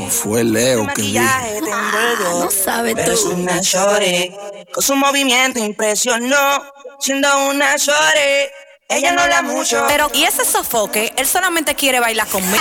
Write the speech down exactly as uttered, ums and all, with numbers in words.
O fue Leo que vi. Ah, no sabes Pero es tú. una shorty, con su movimiento impresionó, siendo una shorty, ella no habla mucho. Pero, ¿y ese sofoque? Él solamente quiere bailar conmigo.